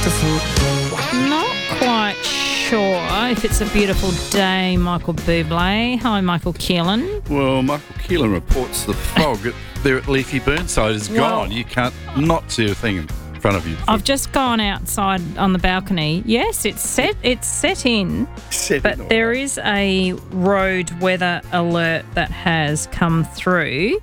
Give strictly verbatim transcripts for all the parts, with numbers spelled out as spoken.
Not quite sure if it's a beautiful day, Michael Bublé. Hi, Michael Keelan. Well, Michael Keelan reports the fog at, there at Leafy Burnside is Well- gone. You can't not see a thing in front of you. I've just gone outside on the balcony. Yes, it's set. It's set in, Set but it all there up. is a road weather alert that has come through.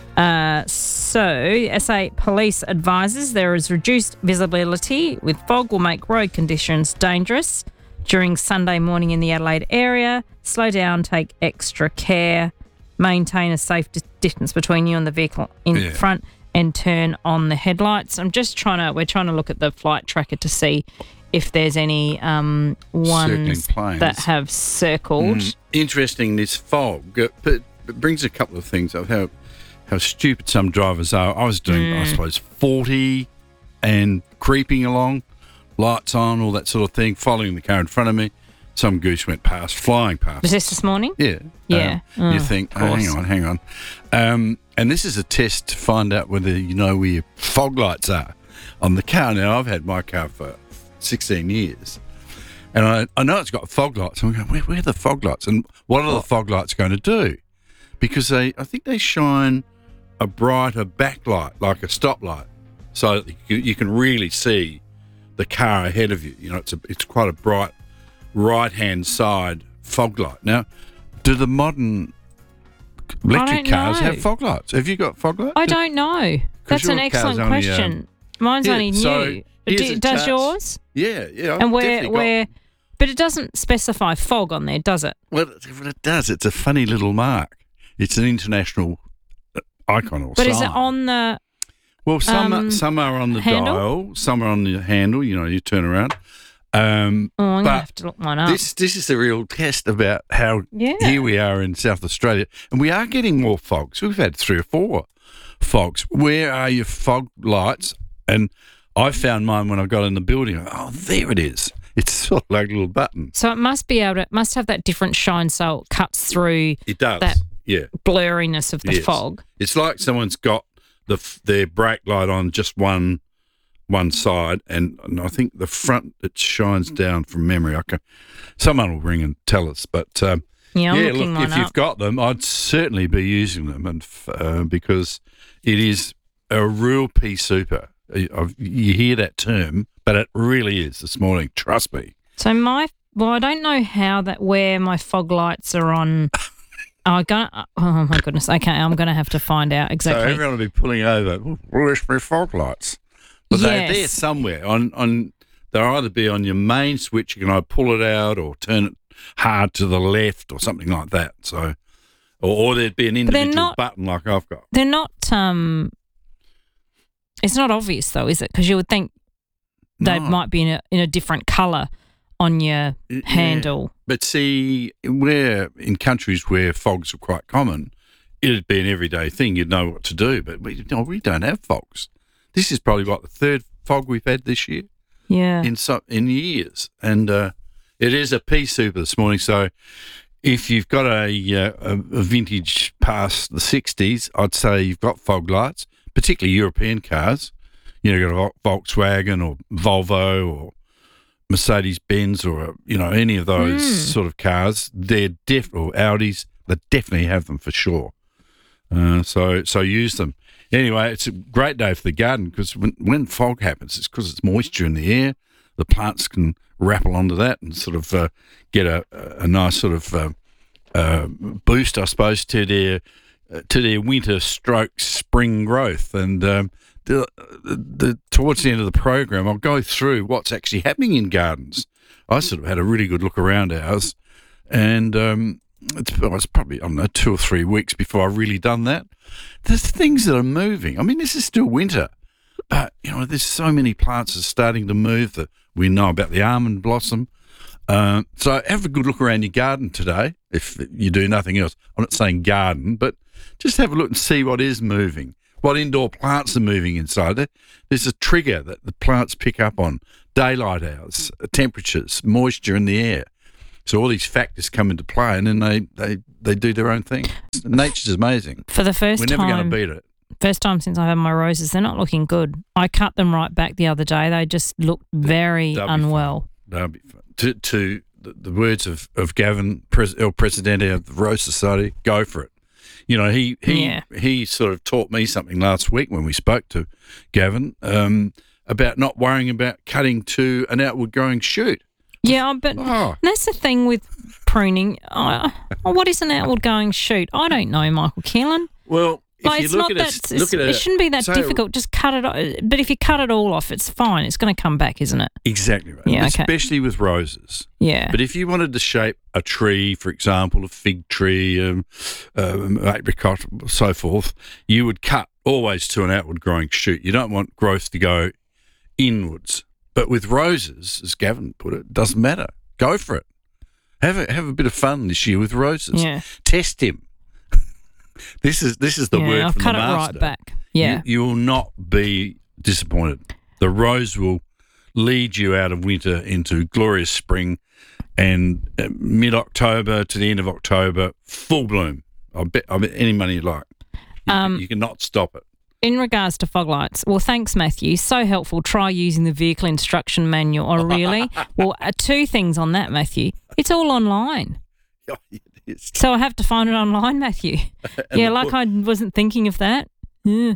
Uh, so, S A Police advises there is reduced visibility with fog will make road conditions dangerous during Sunday morning in the Adelaide area. Slow down, take extra care, maintain a safe di- distance between you and the vehicle in Yeah. front, and turn on the headlights. I'm just trying to, we're trying to look at the flight tracker to see if there's any um, ones Circling planes. that have circled. Mm, interesting, this fog, uh, but it brings a couple of things up. How how stupid some drivers are. I was doing, Mm. I suppose, forty and creeping along, lights on, all that sort of thing, following the car in front of me. Some goose went past, flying past. Was this this morning? Yeah. Yeah. Um, Oh, you think, of oh, hang course. on, hang on. Um, and this is a test to find out whether you know where your fog lights are on the car. Now, I've had my car for sixteen years. And I, I know it's got fog lights. I'm going, where, where are the fog lights? And what are the fog lights going to do? Because they, I think they shine a brighter backlight, like a stoplight, so that you, you can really see the car ahead of you. You know, it's a, it's quite a bright right-hand side fog light. Now, do the modern electric don't cars know. have fog lights? Have you got fog lights? I don't know. That's your an car's excellent only, question. um, Mine's yeah, only new. so here's Do- a does touch. yours? Yeah, yeah. I've And where, definitely got- where, but it doesn't specify fog on there, does it? Well, it, well, it does. It's a funny little mark. It's an international uh, icon or But sign. is it on the? Well, some um, are, some are on the handle? dial, some are on the handle. You know, you turn around. Um, Oh, I'm But gonna have to look mine up. this this is a real test about how Yeah. here we are in South Australia, and we are getting more fogs. We've had three or four fogs. Where are your fog lights? And I found mine when I got in the building. Oh, there it is. It's sort of like a little button. So it must be able to, it must have that different shine, so it cuts through It does. That- yeah. blurriness of the Yes. fog. It's like someone's got the f- their brake light on just one one side, and, and I think the front it shines down from memory. I can, someone will ring and tell us, but um, Yeah, I'm yeah, looking look, mine if you've up. got them, I'd certainly be using them, and f- uh, because it is a real pea super. You I've- you hear that term, but it really is this morning. Trust me. So my, well, I don't know how that where my fog lights are on. Oh, I got, oh my goodness. Okay, I'm going to have to find out So exactly. everyone will be pulling over. "Oh, where's my fog lights? But they're there Yes. somewhere. On on they'll either be on your main switch. You can either pull it out or turn it hard to the left or something like that. So, or, or there'd be an they're individual not- button like I've got. They're not. Um, it's not obvious though, is it? Because you would think they No. might be in a in a different colour on your Yeah. handle. But see, where in countries where fogs are quite common, it'd be an everyday thing. You'd know what to do. But we, no, we don't have fogs. This is probably what the third fog we've had this year Yeah. in some in years, and uh, it is a pea super this morning. So if you've got a, uh, a a vintage past the sixties, I'd say you've got fog lights, particularly European cars. You know, you've got a Vol- Volkswagen or Volvo or Mercedes Benz or you know any of those Mm. sort of cars. They're def or Audis. They definitely have them for sure. Uh, so so use them. Anyway, it's a great day for the garden because when, when fog happens, it's because it's moisture in the air. The plants can rappel onto that and sort of uh, get a, a nice sort of uh, uh, boost, I suppose, to their uh, to their winter stroke spring growth. And um, the, the, towards the end of the program, I'll go through what's actually happening in gardens. I sort of had a really good look around ours, and um, it's, well, it's probably, I don't know, two or three weeks before I've really done that. There's things that are moving. I mean, this is still winter, but, you know, there's so many plants that are starting to move that we know about the almond blossom. Uh, so have a good look around your garden today if you do nothing else. I'm not saying garden, but just have a look and see what is moving, what indoor plants are moving inside there. There's a trigger that the plants pick up on, daylight hours, temperatures, moisture in the air. So all these factors come into play, and then they, they, they do their own thing. Nature's amazing. For the first We're never time, going to beat it. First time since I've had my roses. They're not looking good. I cut them right back the other day. They just looked very They'll be unwell. fun. They'll be fun. To, to the, the words of, of Gavin, pres, El Presidente of the Rose Society, go for it. You know, he he, Yeah. he sort of taught me something last week when we spoke to Gavin um, about not worrying about cutting to an outward growing shoot. Yeah, but Oh. that's the thing with pruning. Uh, what is an outward going shoot? I don't know, Michael Keelan. Well, if Like, you it's look not at that. it, look at it shouldn't be that so- difficult. Just cut it. o- But if you cut it all off, it's fine. It's going to come back, isn't it? Exactly right. Yeah, okay. Especially with roses. Yeah. But if you wanted to shape a tree, for example, a fig tree, um, um, apricot, so forth, you would cut always to an outward growing shoot. You don't want growth to go inwards. But with roses, as Gavin put it, doesn't matter. Go for it. Have a have a bit of fun this year with roses. Yeah. Test him. this is this is the yeah, word I'll from cut the it master. right back. Yeah. You, you will not be disappointed. The rose will lead you out of winter into glorious spring, and uh, mid-October to the end of October, full bloom. I bet, I bet any money you like. You, Um, you cannot stop it. In regards to fog lights, well, thanks, Matthew. So helpful. Try using the vehicle instruction manual. Oh, really? Well, uh, two things on that, Matthew. It's all online. It is. So I have to find it online, Matthew. And yeah, the like book- I wasn't thinking of that. Yeah.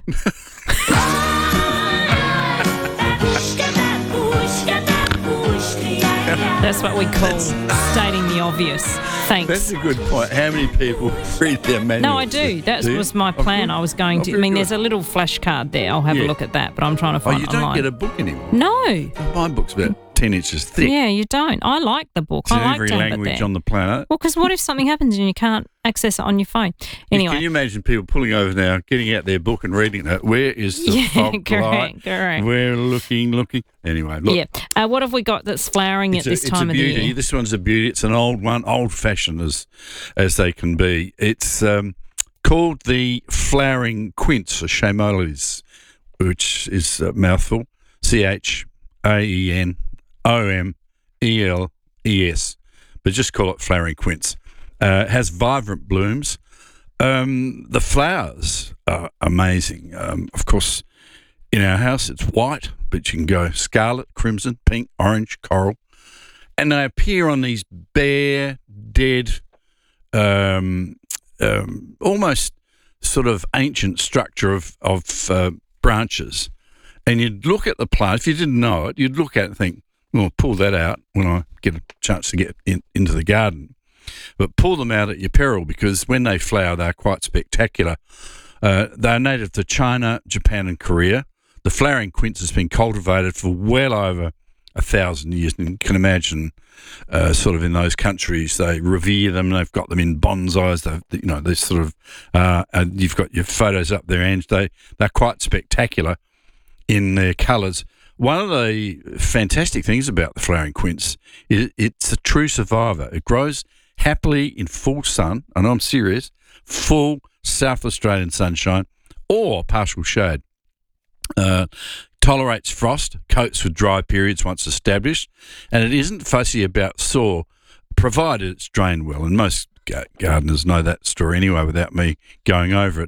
That's what we call stating the obvious. Thanks. That's a good point. How many people read their manuals? No, I do. That Do you? was my Oh, plan. good. I was going Oh, to. I very mean, good. there's a little flashcard there. I'll have Yeah. a look at that, but I'm trying to Oh, find you it don't online. get a book anymore. no. My book's about ten inches thick. Yeah, you don't. I like the book. It's in I like every to have it language there. on the planet. Well, because what if something happens and you can't access it on your phone? Anyway. Can you imagine people pulling over now, getting out their book and reading it? Where is the Yeah, fog light? correct, correct. We're looking, looking. Anyway, look. Yeah. Uh, what have we got that's flowering It's at a, this it's time a of the beauty. year? This one's a beauty. It's an old one, old-fashioned as as they can be. It's um, called the flowering quince, or chamolis, which is a mouthful. C H A E N O M E L E S, but just call it flowering quince. Uh, it has vibrant blooms. Um, the flowers are amazing. Um, of course, in our house it's white, but you can go scarlet, crimson, pink, orange, coral, and they appear on these bare, dead, um, um, almost sort of ancient structure of of uh, branches. And you'd look at the plant. If you didn't know it, you'd look at it and think, well, pull that out when I get a chance to get in, into the garden. But pull them out at your peril, because when they flower, they're quite spectacular. Uh, they're native to China, Japan and Korea. The flowering quince has been cultivated for well over a thousand years. And you can imagine uh, sort of in those countries, they revere them. They've got them in bonsais. They've, you know, they're sort of, uh, and you've got your photos up there, and they, they're quite spectacular in their colours. One of the fantastic things about the flowering quince is it's a true survivor. It grows happily in full sun, and I'm serious, full South Australian sunshine or partial shade. Uh, tolerates frost, copes with dry periods once established, and it isn't fussy about soil, provided it's drained well. And most ga- gardeners know that story anyway without me going over it.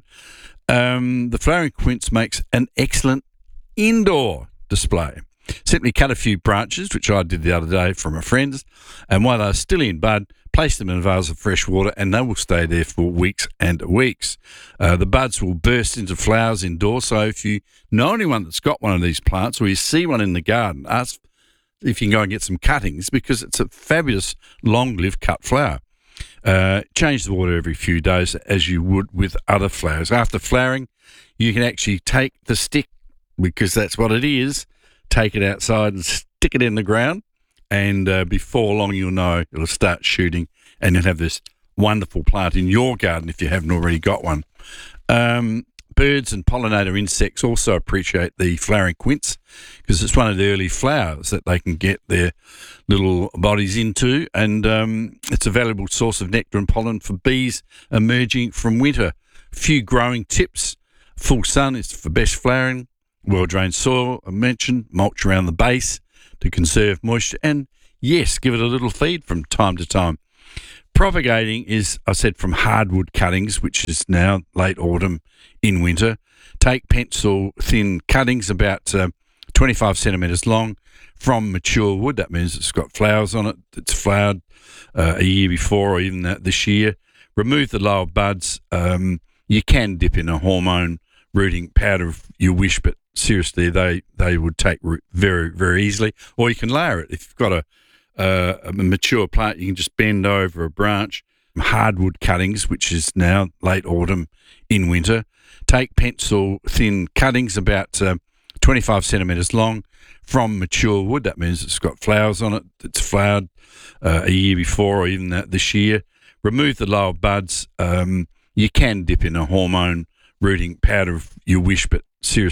Um, the flowering quince makes an excellent indoor display. Simply cut a few branches, which I did the other day from a friend's, and while they're still in bud, place them in a vase of fresh water, and they will stay there for weeks and weeks. Uh, the buds will burst into flowers indoors, so if you know anyone that's got one of these plants, or you see one in the garden, ask if you can go and get some cuttings, because it's a fabulous long-lived cut flower. Uh, change the water every few days, as you would with other flowers. After flowering, you can actually take the stick, because that's what it is, take it outside and stick it in the ground, and uh, before long you'll know it'll start shooting, and you'll have this wonderful plant in your garden if you haven't already got one. Um, birds and pollinator insects also appreciate the flowering quince, because it's one of the early flowers that they can get their little bodies into, and um, it's a valuable source of nectar and pollen for bees emerging from winter. Few growing tips: full sun is for best flowering, well-drained soil, I mentioned, mulch around the base to conserve moisture, and yes, give it a little feed from time to time. Propagating is, I said, from hardwood cuttings, which is now late autumn in winter, Take pencil thin cuttings about uh, twenty-five centimetres long from mature wood. That means it's got flowers on it. It's flowered uh, a year before or even that this year. Remove the lower buds. Um, you can dip in a hormone rooting powder if you wish, but seriously, they, they would take root very, very easily. Or you can layer it. If you've got a, uh, a mature plant, you can just bend over a branch. Hardwood cuttings, which is now late autumn in winter. Take pencil thin cuttings about uh, twenty-five centimetres long from mature wood. That means it's got flowers on it. It's flowered uh, a year before or even that this year. Remove the lower buds. Um, you can dip in a hormone rooting powder if you wish, but seriously,